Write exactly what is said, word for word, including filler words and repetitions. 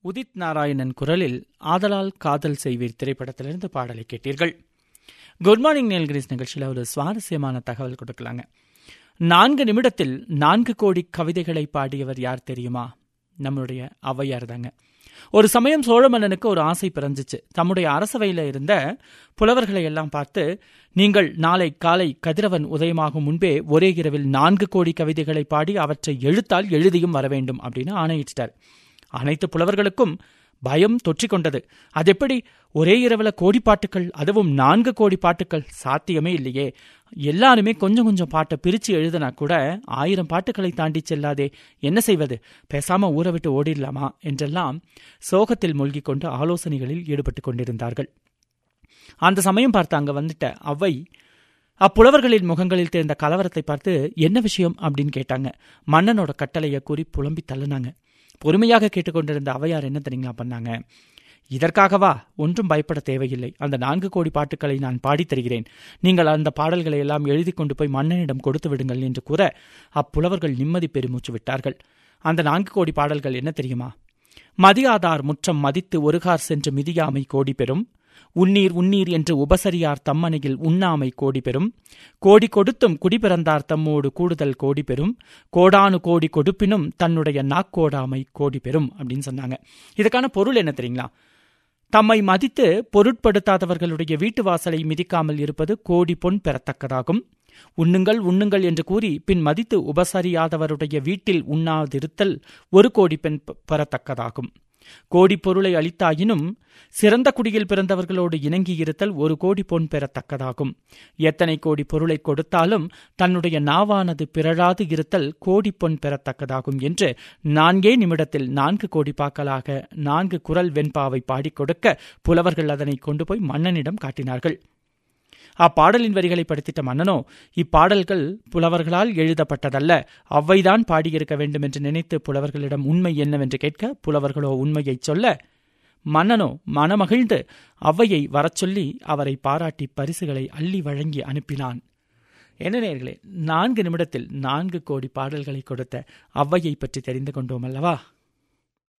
உதித் நாராயணன் குரலில் ஆதலால் காதல் செய்வீர் திரைப்படத்திலிருந்து பாடலை கேட்டீர்கள். குட் மார்னிங் நீல்கிரிஸ் நிகழ்ச்சியில் ஒரு சுவாரஸ்யமான தகவல் கொடுக்கலாங்க. நான்கு நிமிடத்தில் நான்கு கோடி கவிதைகளை பாடியவர் யார் தெரியுமா? நம்மளுடைய ஔவையார் தாங்க. ஒரு சமயம் சோழ மன்னனுக்கு ஒரு ஆசை பிறந்துச்சு. தம்முடைய அரசவையில் இருந்த புலவர்களை எல்லாம் பார்த்து, நீங்கள் நாளை காலை கதிரவன் உதயமாகும் முன்பே ஒரே இரவில் நான்கு கோடி கவிதைகளை பாடி அவற்றை எழுத்தால் எழுதியும் வர வேண்டும் அப்படின்னு ஆணையிட்டார். அனைத்து புலவர்களுக்கும் பயம் தொற்றிக் கொண்டது. அது எப்படி ஒரே இரவுல கோடி பாட்டுக்கள், அதுவும் நான்கு கோடி பாட்டுக்கள்? சாத்தியமே இல்லையே. எல்லாருமே கொஞ்சம் கொஞ்சம் பாட்டை பிரிச்சு எழுதினா கூட ஆயிரம் பாட்டுக்களை தாண்டி செல்லாதே, என்ன செய்வது, பேசாம ஊரை விட்டு ஓடிடலாமா என்றெல்லாம் சோகத்தில் மூழ்கிக் கொண்டு ஆலோசனைகளில் ஈடுபட்டு கொண்டிருந்தார்கள். அந்த சமயம் பார்த்து அங்க வந்துட்ட ஔவை அப்புலவர்களின் முகங்களில் தெரிந்த கலவரத்தை பார்த்து என்ன விஷயம் அப்படின்னு கேட்டாங்க. மன்னனோட கட்டளையை கூறி புலம்பி தள்ளினாங்க. பொறுமையாக கேட்டுக்கொண்டிருந்த ஔவையார் என்ன தெரியுங்களா பண்ணாங்க? இதற்காகவா? ஒன்றும் பயப்பட தேவையில்லை. அந்த நான்கு கோடி பாட்டுக்களை நான் பாடித் தருகிறேன். நீங்கள் அந்த பாடல்களை எல்லாம் எழுதி கொண்டு போய் மன்னனிடம் கொடுத்து விடுங்கள் என்று கூற அப்புலவர்கள் நிம்மதி பெருமூச்சு விட்டார்கள். அந்த நான்கு கோடி பாடல்கள் என்ன தெரியுமா? மதியாதார் முற்றம் மதித்து ஒருகார் சென்று மிதியாமை கோடி பெறும், உன்னீர் உன்னீர் என்று உபசரியார் தம்மனையில் உண்ணாமை கோடி பெறும், கோடி கொடுத்தும் குடிபிறந்தார் தம்மோடு கூடுதல் கோடி பெறும், கோடானு கோடி கொடுப்பினும் தன்னுடைய நாக்கோடாமை கோடி பெறும் அப்படின்னு சொன்னாங்க. இதுக்கான பொருள் என்ன தெரியுங்களா? தம்மை மதித்து பொருட்படுத்தாதவர்களுடைய வீட்டு வாசலை மிதிக்காமல் இருப்பது கோடி பொன் பெறத்தக்கதாகும். உண்ணுங்கள் உண்ணுங்கள் என்று கூறி பின் மதித்து உபசரியாதவருடைய வீட்டில் உண்ணாதிருத்தல் ஒரு கோடி பெண் பெறத்தக்கதாகும். கோடி பொருளை அளித்தாயினும் சிறந்த குடியில் பிறந்தவர்களோடு இணங்கியிருத்தல் ஒரு கோடி பொன் பெறத்தக்கதாகும். எத்தனை கோடி பொருளை கொடுத்தாலும் தன்னுடைய நாவானது பிறழாது இருத்தல் கோடி பொன் பெறத்தக்கதாகும் என்று நான்கே நிமிடத்தில் நான்கு கோடி பாக்களாக நான்கு குரல் வெண்பாவை பாடிக் கொடுக்க புலவர்கள் அதனை கொண்டு போய் மன்னனிடம் காட்டினார்கள். அப்பாடலின் வரிகளை படித்திட்ட மன்னனோ, இப்பாடல்கள் புலவர்களால் எழுதப்பட்டதல்ல, ஔவைதான் பாடியிருக்க வேண்டும் என்று நினைத்து புலவர்களிடம் உண்மை என்னவென்று கேட்க புலவர்களோ உண்மையை சொல்ல மன்னனோ மனமகிழ்ந்து ஔவையை வரச் சொல்லி அவரை பாராட்டி பரிசுகளை அள்ளி வழங்கி அனுப்பினான். என்ன நேயர்களே, நான்கு நிமிடத்தில் நான்கு கோடி பாடல்களை கொடுத்த ஔவையை பற்றி தெரிந்து கொண்டோம் அல்லவா?